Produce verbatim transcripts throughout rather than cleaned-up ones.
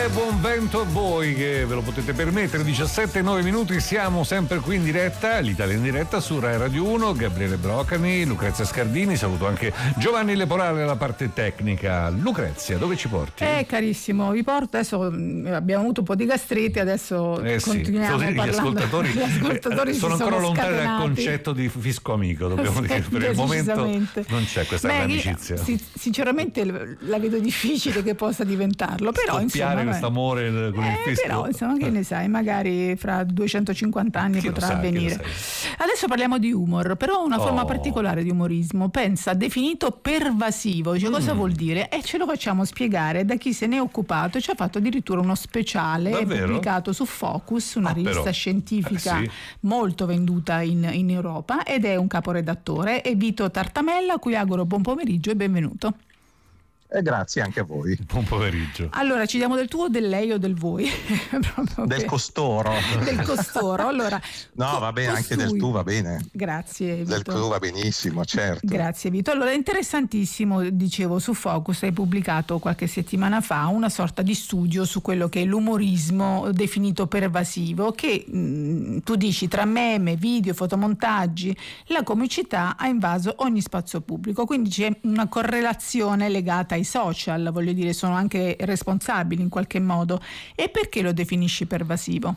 Buon vento a voi che ve lo potete permettere. Diciassette e nove minuti, siamo sempre qui in diretta, l'Italia in diretta su Rai Radio uno. Gabriele Brocani, Lucrezia Scardini, saluto anche Giovanni Leporale alla parte tecnica. Lucrezia, dove ci porti? Eh carissimo, vi porto adesso, abbiamo avuto un po' di gastrite, adesso eh continuiamo sì, parlando. Gli ascoltatori, gli ascoltatori sono si ancora sono lontani scatenati. dal concetto di fisco amico, dobbiamo dire, per il momento non c'è questa Beh, amicizia. Sì, sinceramente la vedo difficile che possa diventarlo, però scoppiare insomma, questo amore con il eh, fisco. però insomma, che ne sai, magari fra duecentocinquanta anni chi potrà sa, avvenire. Adesso parliamo di humor, però una forma oh. particolare di umorismo, pensa, definito pervasivo. Cioè, mm. cosa vuol dire? E ce lo facciamo spiegare da chi se ne è occupato e ci ha fatto addirittura uno speciale Davvero? pubblicato su Focus, una ah, rivista però. scientifica eh, sì. molto venduta in, in Europa, ed è un caporedattore, è Vito Tartamella, a cui auguro buon pomeriggio e benvenuto. E grazie anche a voi. Buon pomeriggio. Allora, ci diamo del tu o del lei o del voi? Del per... costoro. Del costoro, allora. No, va bene, costui. Anche del tu va bene. Grazie Vito. Del tu va benissimo, certo. Grazie Vito. Allora, è interessantissimo, dicevo, su Focus hai pubblicato qualche settimana fa una sorta di studio su quello che è l'umorismo definito pervasivo, che mh, tu dici tra meme, video, fotomontaggi, la comicità ha invaso ogni spazio pubblico, quindi c'è una correlazione legata ai social, voglio dire, sono anche responsabili in qualche modo. E perché lo definisci pervasivo?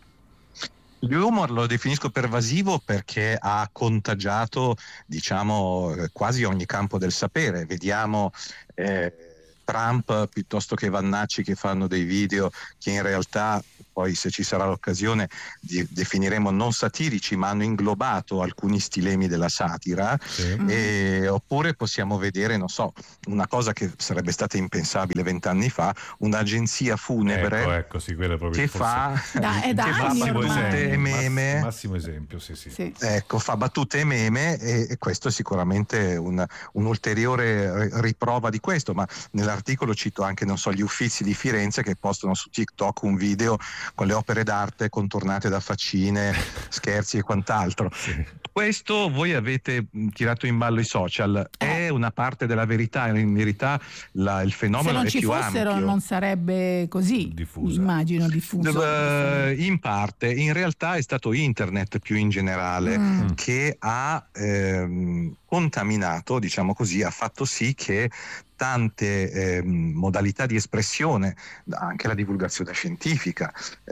L'humor lo definisco pervasivo perché ha contagiato, diciamo, quasi ogni campo del sapere. Vediamo eh, Trump piuttosto che Vannacci che fanno dei video che in realtà, poi se ci sarà l'occasione, di, definiremo non satirici, ma hanno inglobato alcuni stilemi della satira. Sì. E, oppure possiamo vedere, non so, una cosa che sarebbe stata impensabile vent'anni fa, un'agenzia funebre ecco, ecco, sì, quella proprio che forse... fa, da, è da che fa battute e meme. Massimo, massimo esempio, sì, sì. sì. Ecco, fa battute e meme e, e questo è sicuramente un, un'ulteriore riprova di questo, ma nell'articolo cito anche, non so, gli Uffizi di Firenze che postano su TikTok un video con le opere d'arte contornate da faccine, scherzi e quant'altro. Sì. Questo voi avete tirato in ballo i social, è una parte della verità, in verità la, il fenomeno è più ampio. Se non ci fossero non sarebbe così, diffuso. immagino diffuso. Uh, in parte, in realtà è stato internet più in generale mm. che ha ehm, contaminato, diciamo così, ha fatto sì che tante eh, modalità di espressione, anche la divulgazione scientifica,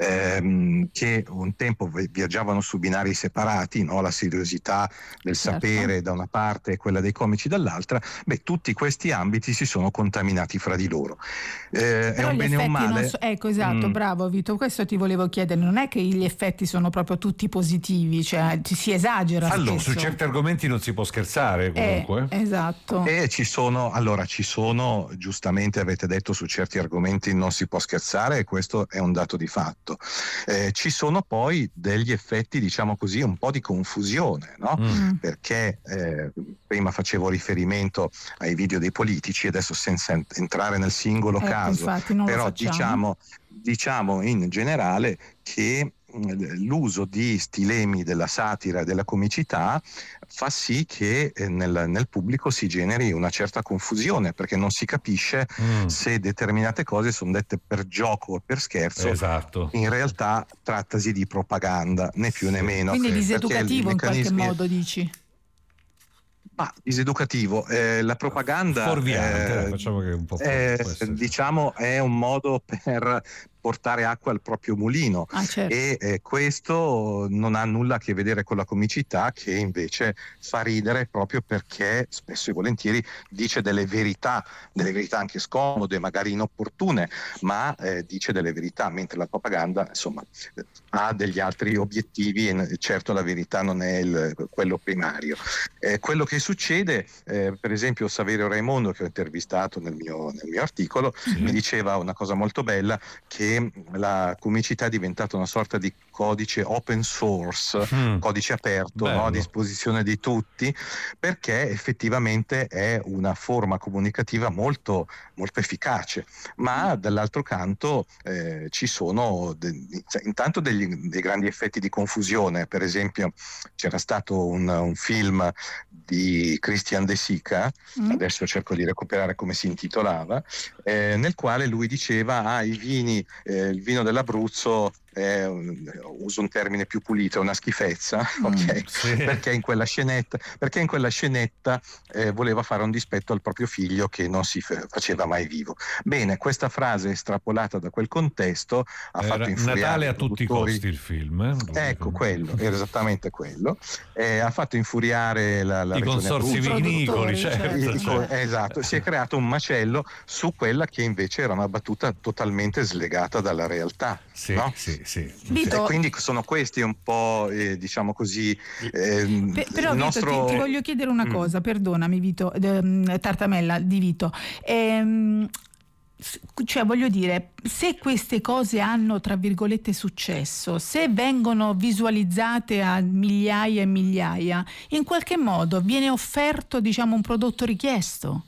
ehm, che un tempo viaggiavano su binari separati, no? La seriosità del certo. sapere da una parte e quella dei comici dall'altra, beh, tutti questi ambiti si sono contaminati fra di loro. Eh, è un bene o un male? So, ecco, esatto, mm. bravo Vito, questo ti volevo chiedere, non è che gli effetti sono proprio tutti positivi, cioè si esagera allora, spesso. Su certi argomenti non si può scherzare comunque. Eh, esatto. E ci sono, allora ci sono, giustamente avete detto, su certi argomenti non si può scherzare e questo è un dato di fatto. Eh, ci sono poi degli effetti, diciamo così, un po' di confusione, no? Mm. Perché eh, prima facevo riferimento ai video dei politici, adesso senza ent- entrare nel singolo ecco, caso, però diciamo, diciamo in generale che l'uso di stilemi della satira e della comicità fa sì che nel, nel pubblico si generi una certa confusione, perché non si capisce mm. se determinate cose sono dette per gioco o per scherzo. Esatto. In realtà trattasi di propaganda, né più sì. né meno. Quindi è diseducativo in qualche modo, dici? Ma diseducativo, eh, la propaganda fuorviante, eh, facciamo che un po' eh, diciamo è un modo per portare acqua al proprio mulino ah, certo. e eh, questo non ha nulla a che vedere con la comicità, che invece fa ridere proprio perché spesso e volentieri dice delle verità, delle verità anche scomode, magari inopportune, ma eh, dice delle verità, mentre la propaganda insomma ha degli altri obiettivi e certo la verità non è il, quello primario. Eh, quello che succede, eh, per esempio Saverio Raimondo, che ho intervistato nel mio, nel mio articolo, sì. mi diceva una cosa molto bella, che la comicità è diventata una sorta di codice open source, mm. codice aperto, no, a disposizione di tutti, perché effettivamente è una forma comunicativa molto, molto efficace, ma dall'altro canto eh, ci sono de- intanto degli, dei grandi effetti di confusione. Per esempio c'era stato un, un film di Christian De Sica, mm. adesso cerco di recuperare come si intitolava, eh, nel quale lui diceva ah, i vini, eh, il vino dell'Abruzzo è un, uso un termine più pulito, è una schifezza, mm, ok? Sì. Perché in quella scenetta, perché in quella scenetta eh, voleva fare un dispetto al proprio figlio che non si f- faceva mai vivo. Bene, questa frase estrapolata da quel contesto ha Era fatto infuriare Natale a produttori... tutti i costi il film. Eh? Ecco, quello, era esattamente quello. Eh, ha fatto infuriare la, la i regione consorzi Abruzzo, vinicoli, certo, certo. certo. Esatto, si è creato un macello su quella che invece era una battuta totalmente slegata dalla realtà. Sì, no? sì, sì. Vito, e quindi sono questi un po', eh, diciamo così, eh, Pe- però Vito, nostro... ti, ti voglio chiedere una cosa, mm. perdonami Vito, eh, Tartamella di Vito. Ehm, cioè voglio dire, se queste cose hanno tra virgolette successo, se vengono visualizzate a migliaia e migliaia, in qualche modo viene offerto, diciamo, un prodotto richiesto?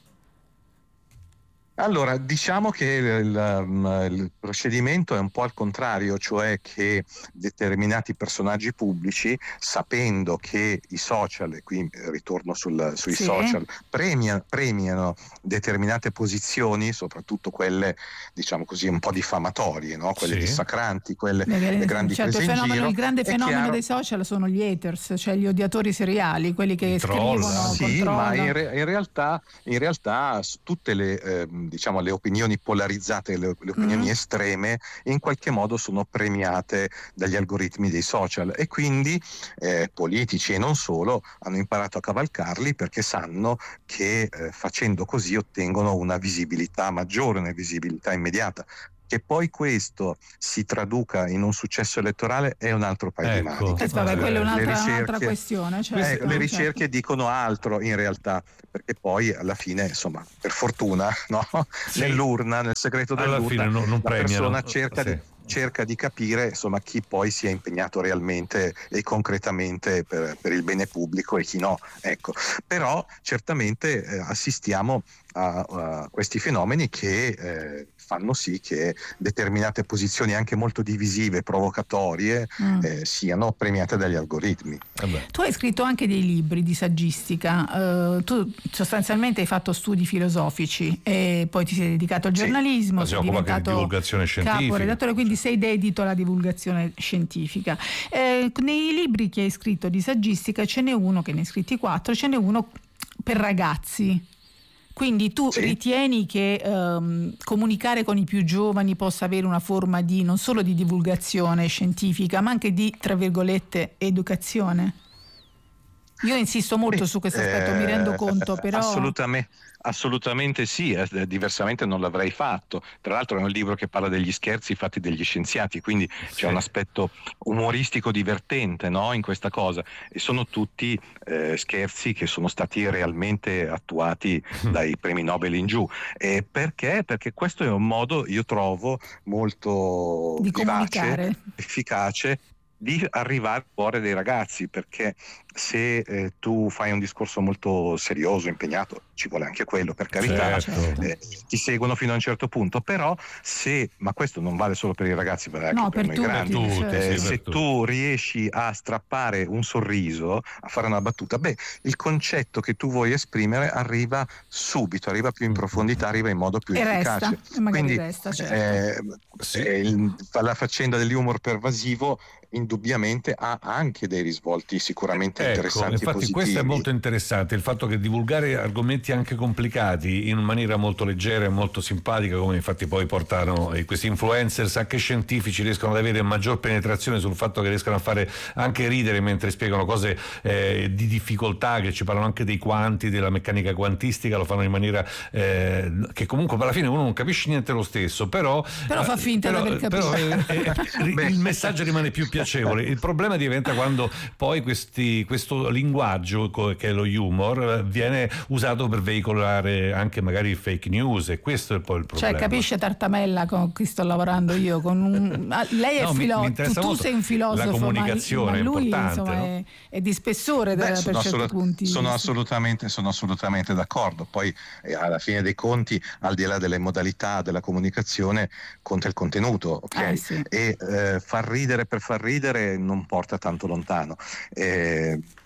Allora, diciamo che il, il procedimento è un po' al contrario, cioè che determinati personaggi pubblici, sapendo che i social, e qui ritorno sul, sui sì. social, premia, premiano determinate posizioni, soprattutto quelle, diciamo così, un po' diffamatorie, no? Quelle sì. dissacranti, quelle le, le grandi certo, prese il, fenomeno, in giro. il grande fenomeno chiaro... dei social sono gli haters, cioè gli odiatori seriali, quelli che Troll. scrivono, sì, controllano. ma in, re, in realtà, in realtà tutte le eh, diciamo le opinioni polarizzate, le, le opinioni mm. estreme in qualche modo sono premiate dagli algoritmi dei social e quindi eh, politici e non solo hanno imparato a cavalcarli perché sanno che eh, facendo così ottengono una visibilità maggiore, una visibilità immediata. Che poi questo si traduca in un successo elettorale è un altro paio ecco. di maniche. Eh, vabbè, quella è un'altra, ricerche, un'altra questione. Certo, eh, le ricerche certo. dicono altro in realtà, perché poi alla fine, insomma, per fortuna, no? Sì. nell'urna, nel segreto alla dell'urna, fine non, non la premiano. persona cerca sì. di cerca di capire insomma chi poi si è impegnato realmente e concretamente per, per il bene pubblico e chi no, ecco. Però certamente eh, assistiamo a, a questi fenomeni che eh, fanno sì che determinate posizioni anche molto divisive, provocatorie, mm. eh, siano premiate dagli algoritmi. Vabbè. Tu hai scritto anche dei libri di saggistica, uh, tu sostanzialmente hai fatto studi filosofici e poi ti sei dedicato al giornalismo, sì. sei diventato divulgazione scientifica, caporedattore, quindi sei dedito alla divulgazione scientifica. Eh, nei libri che hai scritto di saggistica ce n'è uno, che ne hai scritti quattro, ce n'è uno per ragazzi. Quindi tu sì. ritieni che um, comunicare con i più giovani possa avere una forma di non solo di divulgazione scientifica, ma anche di, tra virgolette, educazione? Io insisto molto Beh, su questo aspetto, eh, mi rendo conto, però... Assolutamente. Assolutamente sì, eh, diversamente non l'avrei fatto. Tra l'altro è un libro che parla degli scherzi fatti dagli scienziati, quindi sì. c'è un aspetto umoristico divertente, no, in questa cosa, e sono tutti eh, scherzi che sono stati realmente attuati mm. dai premi Nobel in giù. E perché? Perché questo è un modo, io trovo, molto di vivace, comunicare, efficace di arrivare al cuore dei ragazzi, perché se eh, tu fai un discorso molto serioso, impegnato, ci vuole anche quello, per carità, certo. eh, ti seguono fino a un certo punto, però se, ma questo non vale solo per i ragazzi, vale anche no, per, per noi tutti, grandi, tutti, eh, sì, se tu riesci a strappare un sorriso, a fare una battuta, beh, il concetto che tu vuoi esprimere arriva subito, arriva più in profondità, arriva in modo più e efficace. Resta, e magari Quindi resta, certo. eh, sì. eh, il, la faccenda dell'humor pervasivo indubbiamente ha anche dei risvolti sicuramente ecco, interessanti infatti e positivi. Questo è molto interessante, il fatto che divulgare argomenti anche complicati in maniera molto leggera e molto simpatica, come infatti poi portano eh, questi influencers anche scientifici, riescono ad avere maggior penetrazione sul fatto che riescano a fare anche ridere mentre spiegano cose eh, di difficoltà, che ci parlano anche dei quanti, della meccanica quantistica, lo fanno in maniera eh, che comunque alla fine uno non capisce niente lo stesso, però però fa finta però, di aver capito. Però eh, eh, il messaggio rimane più piacevole. Il problema diventa quando poi questi, questo linguaggio che è lo humor viene usato per veicolare anche magari fake news, e questo è poi il problema. Cioè, capisce Tartamella con cui sto lavorando io, con un... lei è no, filosofo, tu, tu sei un filosofo, la comunicazione ma, ma lui, è importante, insomma, no? è, è di spessore. Beh, da, sono, per certi assolut- punti sono, assolutamente, sono assolutamente d'accordo. Poi eh, alla fine dei conti, al di là delle modalità della comunicazione, conta il contenuto, ok? Eh, sì. E eh, far ridere per far ridere non porta tanto lontano. Eh,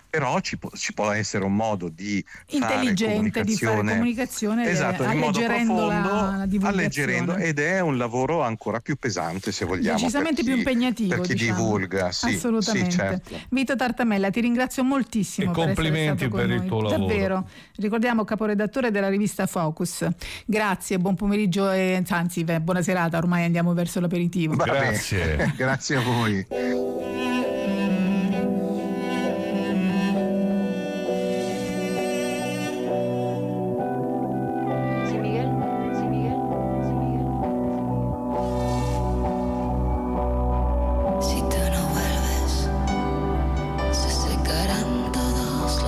però ci può, ci può essere un modo di intelligente fare di fare comunicazione, esatto, in modo profondo, la, la divulgazione. Alleggerendo, ed è un lavoro ancora più pesante, se vogliamo, decisamente per chi, più impegnativo, per chi diciamo. divulga. Sì, assolutamente. Sì, certo. Vito Tartamella, ti ringrazio moltissimo e per complimenti essere stato per con il noi. tuo lavoro. Davvero, ricordiamo caporedattore della rivista Focus. Grazie, buon pomeriggio e anzi beh, buona serata, ormai andiamo verso l'aperitivo. Va Grazie. bene. Grazie a voi.